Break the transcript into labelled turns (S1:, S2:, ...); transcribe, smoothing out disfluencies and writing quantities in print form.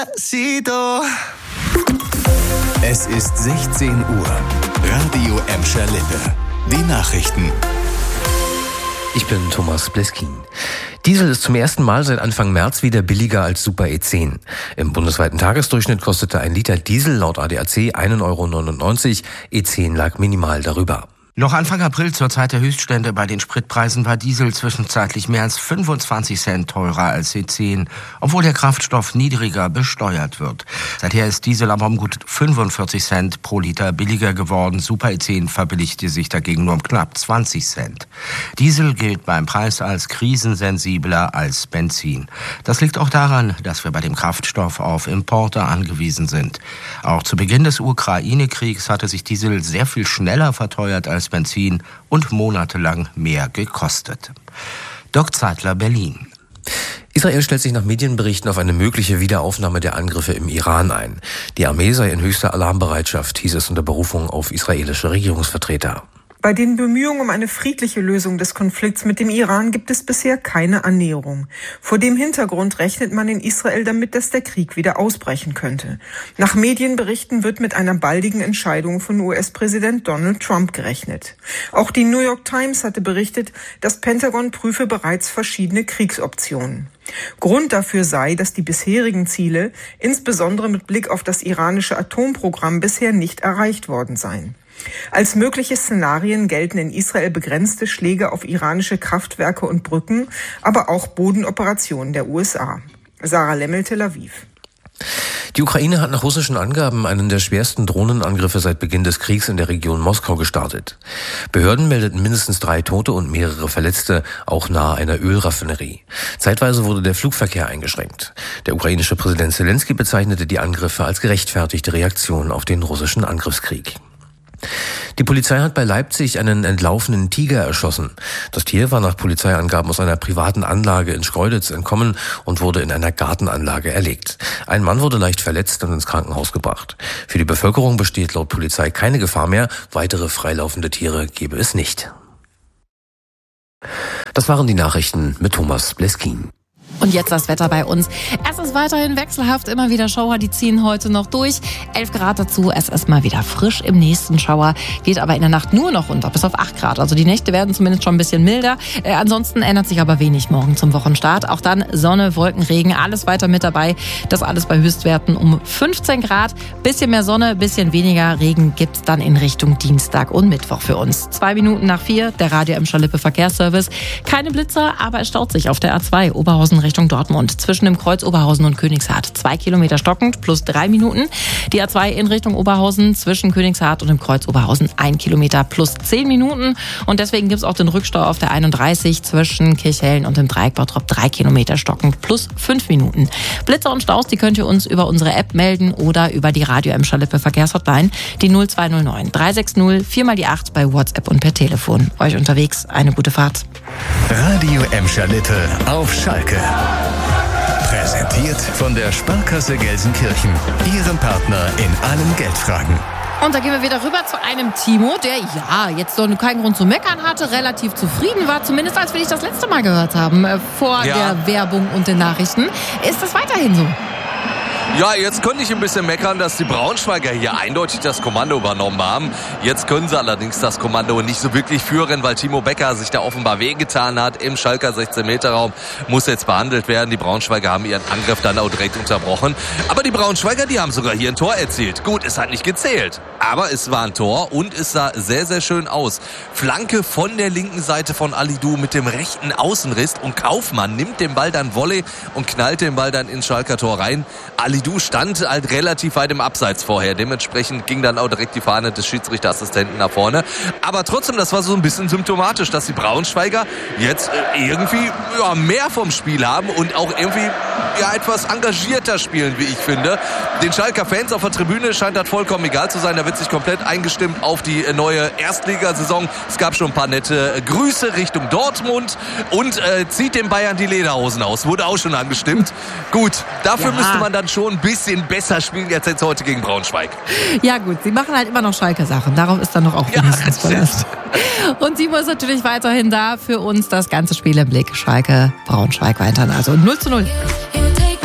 S1: Es ist 16 Uhr. Radio Emscher Lippe. Die Nachrichten.
S2: Ich bin Thomas Bleskin. Diesel ist zum ersten Mal seit Anfang März wieder billiger als Super E10. Im bundesweiten Tagesdurchschnitt kostete ein Liter Diesel laut ADAC 1,99 €, E10 lag minimal darüber.
S3: Noch Anfang April zur Zeit der Höchststände bei den Spritpreisen war Diesel zwischenzeitlich mehr als 25 Cent teurer als E10, obwohl der Kraftstoff niedriger besteuert wird. Seither ist Diesel aber um gut 45 Cent pro Liter billiger geworden. Super E10 verbilligte sich dagegen nur um knapp 20 Cent. Diesel gilt beim Preis als krisensensibler als Benzin. Das liegt auch daran, dass wir bei dem Kraftstoff auf Importe angewiesen sind. Auch zu Beginn des Ukraine-Kriegs hatte sich Diesel sehr viel schneller verteuert als Benzin und monatelang mehr gekostet. Dirk Zeitler, Berlin.
S2: Israel stellt sich nach Medienberichten auf eine mögliche Wiederaufnahme der Angriffe im Iran ein. Die Armee sei in höchster Alarmbereitschaft, hieß es unter Berufung auf israelische Regierungsvertreter.
S4: Bei den Bemühungen um eine friedliche Lösung des Konflikts mit dem Iran gibt es bisher keine Annäherung. Vor dem Hintergrund rechnet man in Israel damit, dass der Krieg wieder ausbrechen könnte. Nach Medienberichten wird mit einer baldigen Entscheidung von US-Präsident Donald Trump gerechnet. Auch die New York Times hatte berichtet, das Pentagon prüfe bereits verschiedene Kriegsoptionen. Grund dafür sei, dass die bisherigen Ziele, insbesondere mit Blick auf das iranische Atomprogramm, bisher nicht erreicht worden seien. Als mögliche Szenarien gelten in Israel begrenzte Schläge auf iranische Kraftwerke und Brücken, aber auch Bodenoperationen der USA. Sarah Lemmel, Tel Aviv.
S2: Die Ukraine hat nach russischen Angaben einen der schwersten Drohnenangriffe seit Beginn des Kriegs in der Region Moskau gestartet. Behörden meldeten mindestens 3 Tote und mehrere Verletzte, auch nahe einer Ölraffinerie. Zeitweise wurde der Flugverkehr eingeschränkt. Der ukrainische Präsident Zelensky bezeichnete die Angriffe als gerechtfertigte Reaktion auf den russischen Angriffskrieg. Die Polizei hat bei Leipzig einen entlaufenen Tiger erschossen. Das Tier war nach Polizeiangaben aus einer privaten Anlage in Schkeuditz entkommen und wurde in einer Gartenanlage erlegt. Ein Mann wurde leicht verletzt und ins Krankenhaus gebracht. Für die Bevölkerung besteht laut Polizei keine Gefahr mehr. Weitere freilaufende Tiere gebe es nicht. Das waren die Nachrichten mit Thomas Bleskin.
S5: Und jetzt das Wetter bei uns. Es ist weiterhin wechselhaft, immer wieder Schauer, die ziehen heute noch durch. 11 Grad dazu, es ist mal wieder frisch im nächsten Schauer, geht aber in der Nacht nur noch runter, bis auf 8 Grad. Also die Nächte werden zumindest schon ein bisschen milder. Ansonsten ändert sich aber wenig morgen zum Wochenstart. Auch dann Sonne, Wolken, Regen, alles weiter mit dabei. Das alles bei Höchstwerten um 15 Grad. Bisschen mehr Sonne, bisschen weniger Regen gibt's dann in Richtung Dienstag und Mittwoch für uns. 2 Minuten nach 4, der Radio Emscher Lippe Verkehrsservice. Keine Blitzer, aber es staut sich auf der A2 Oberhausen Richtung Dortmund. Zwischen dem Kreuz Oberhausen und Königshardt 2 Kilometer stockend plus 3 Minuten. Die A2 in Richtung Oberhausen zwischen Königshardt und dem Kreuz Oberhausen 1 Kilometer plus 10 Minuten. Und deswegen gibt es auch den Rückstau auf der 31 zwischen Kirchhellen und dem Dreieck Bottrop 3 Kilometer stockend plus 5 Minuten. Blitzer und Staus, die könnt ihr uns über unsere App melden oder über die Radio Emscher Lippe Verkehrshotline, die 0209 360 4x8 bei WhatsApp und per Telefon. Euch unterwegs eine gute Fahrt.
S1: Radio Emscher Lippe auf Schalke. Präsentiert von der Sparkasse Gelsenkirchen, Ihrem Partner in allen Geldfragen.
S5: Und da gehen wir wieder rüber zu einem Timo, der jetzt so keinen Grund zu meckern hatte, relativ zufrieden war, zumindest als wir dich das letzte Mal gehört haben, vor der Werbung und den Nachrichten. Ist das weiterhin so?
S6: Ja, jetzt könnte ich ein bisschen meckern, dass die Braunschweiger hier eindeutig das Kommando übernommen haben. Jetzt können sie allerdings das Kommando nicht so wirklich führen, weil Timo Becker sich da offenbar wehgetan hat im Schalker 16-Meter-Raum. Muss jetzt behandelt werden. Die Braunschweiger haben ihren Angriff dann auch direkt unterbrochen. Aber die Braunschweiger, die haben sogar hier ein Tor erzielt. Gut, es hat nicht gezählt, aber es war ein Tor und es sah sehr, sehr schön aus. Flanke von der linken Seite von Alidou mit dem rechten Außenriss und Kaufmann nimmt den Ball dann Volley und knallt den Ball dann ins Schalker Tor rein. Alidou stand halt relativ weit im Abseits vorher. Dementsprechend ging dann auch direkt die Fahne des Schiedsrichterassistenten nach vorne. Aber trotzdem, das war so ein bisschen symptomatisch, dass die Braunschweiger jetzt irgendwie mehr vom Spiel haben und auch irgendwie etwas engagierter spielen, wie ich finde. Den Schalker Fans auf der Tribüne scheint das vollkommen egal zu sein. Da wird sich komplett eingestimmt auf die neue Erstligasaison. Es gab schon ein paar nette Grüße Richtung Dortmund und zieht den Bayern die Lederhosen aus. Wurde auch schon angestimmt. Gut, dafür müsste man dann schon ein bisschen besser spielen als jetzt heute gegen Braunschweig.
S5: Ja gut, sie machen halt immer noch Schalke-Sachen. Darauf ist dann noch auch wenigstens Verlass. Und Timo ist natürlich weiterhin da für uns. Das ganze Spiel im Blick. Schalke, Braunschweig weiterhin. Also 0:0.